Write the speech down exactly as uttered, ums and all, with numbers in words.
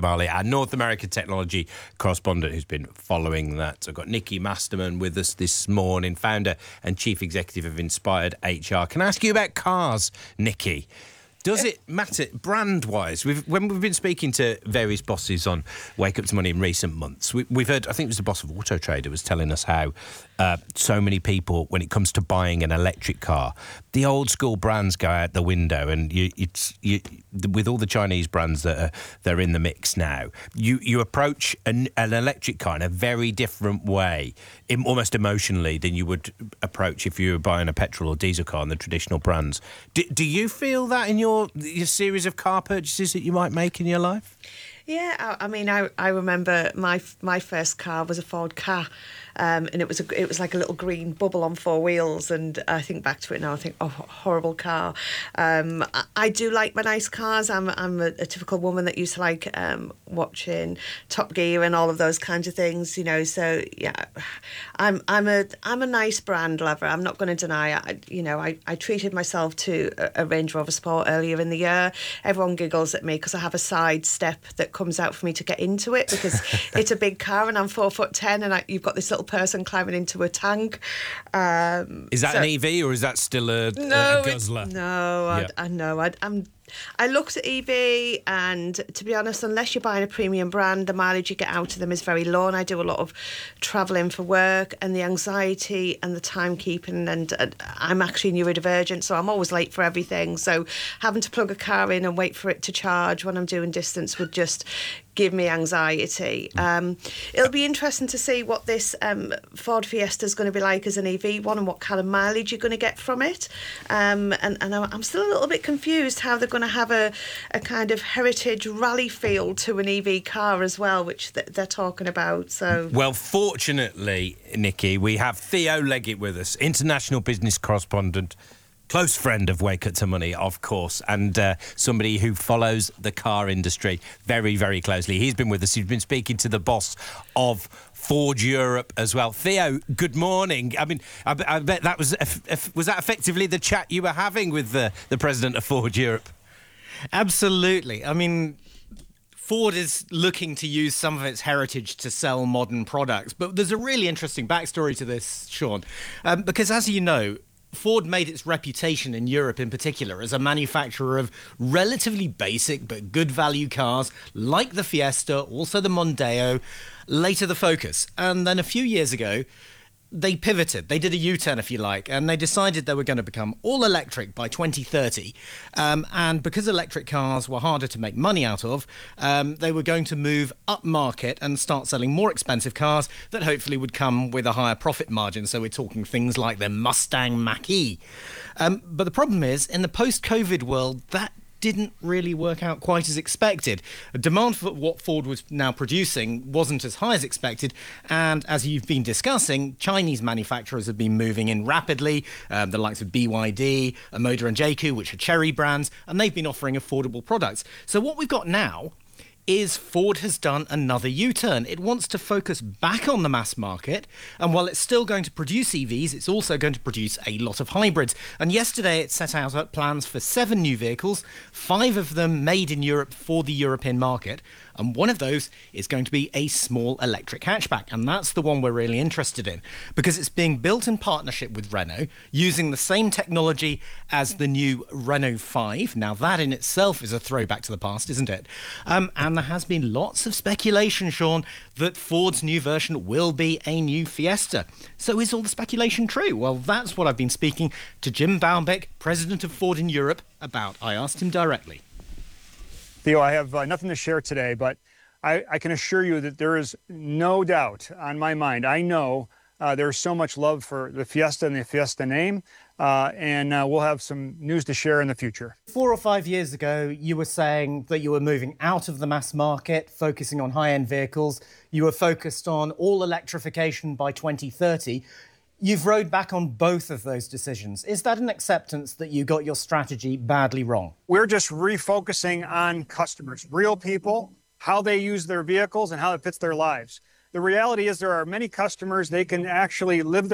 Bali, our North American technology correspondent who's been following that. I've got Nikki Masterman with us this morning, founder and chief executive of Inspired H R. Can I ask you about cars, Nikki? Does it matter brand-wise? We've, when we've been speaking to various bosses on Wake Up to Money in recent months, we, we've heard, I think it was the boss of Auto Trader was telling us how uh, so many people, when it comes to buying an electric car, the old-school brands go out the window, and you, it's you, with all the Chinese brands that are they're in the mix now, you you approach an, an electric car in a very different way, in, almost emotionally, than you would approach if you were buying a petrol or diesel car in the traditional brands. Do, do you feel that in your your series of car purchases that you might make in your life? Yeah, I, I mean, I, I remember my my first car was a Ford Ka, um, and it was a, it was like a little green bubble on four wheels. And I think back to it now, I think, oh, horrible car. Um, I, I do like my nice cars. I'm I'm a, a typical woman that used to like um, watching Top Gear and all of those kinds of things, you know. So yeah, I'm I'm a I'm a nice brand lover. I'm not going to deny it. I, you know, I, I treated myself to a, a Range Rover Sport earlier in the year. Everyone giggles at me because I have a side step that comes out for me to get into it because it's a big car and I'm four foot ten and I, you've got this little person climbing into a tank. Um, is that so, an E V or is that still a, no, a guzzler? No, yeah. I, I know. I, I'm. I looked at E V and, to be honest, unless you're buying a premium brand, the mileage you get out of them is very low, and I do a lot of travelling for work, and the anxiety and the timekeeping, and uh, I'm actually neurodivergent, so I'm always late for everything, so having to plug a car in and wait for it to charge when I'm doing distance would just give me anxiety. Um, it'll be interesting to see what this um, Ford Fiesta is going to be like as an E V one and what kind of mileage you're going to get from it. Um, and, and I'm still a little bit confused how they're going to have a, a kind of heritage rally feel to an E V car as well, which th- they're talking about. So, well, fortunately, Nikki, we have Theo Leggett with us, international business correspondent, close friend of Wake Up to Money, of course, and uh, somebody who follows the car industry very, very closely. He's been with us. He's been speaking to the boss of Ford Europe as well. Theo, good morning. I mean, I, I bet that was was that effectively the chat you were having with the, the president of Ford Europe? Absolutely. I mean, Ford is looking to use some of its heritage to sell modern products, but there's a really interesting backstory to this, Sean, um, because as you know, Ford made its reputation in Europe in particular as a manufacturer of relatively basic but good value cars like the Fiesta, also the Mondeo, later the Focus. And then a few years ago, they pivoted. They did a U-turn, if you like, and they decided they were going to become all electric by twenty thirty. Um, and because electric cars were harder to make money out of, um, they were going to move up market and start selling more expensive cars that hopefully would come with a higher profit margin. So we're talking things like the Mustang Mach-E. Um, but the problem is, in the post-COVID world, that didn't really work out quite as expected. Demand for what Ford was now producing wasn't as high as expected, and as you've been discussing, Chinese manufacturers have been moving in rapidly, um, the likes of B Y D, Omoda and J Q, which are Chery brands, and they've been offering affordable products. So what we've got now is Ford has done another U-turn. It wants to focus back on the mass market, and while it's still going to produce E Vs, it's also going to produce a lot of hybrids. And yesterday it set out plans for seven new vehicles, five of them made in Europe for the European market, and one of those is going to be a small electric hatchback, and that's the one we're really interested in, because it's being built in partnership with Renault, using the same technology as the new Renault five. Now that in itself is a throwback to the past, isn't it? Um, and there has been lots of speculation, Sean, that Ford's new version will be a new Fiesta. So is all the speculation true? Well, that's what I've been speaking to Jim Baumbach, president of Ford in Europe, about. I asked him directly. Theo, I have uh, nothing to share today, but I, I can assure you that there is no doubt on my mind. I know uh, there's so much love for the Fiesta and the Fiesta name, uh, and uh, we'll have some news to share in the future. Four or five years ago, you were saying that you were moving out of the mass market, focusing on high-end vehicles. You were focused on all electrification by twenty thirty. You've rode back on both of those decisions. Is that an acceptance that you got your strategy badly wrong? We're just refocusing on customers, real people, how they use their vehicles and how it fits their lives. The reality is there are many customers, they can actually live their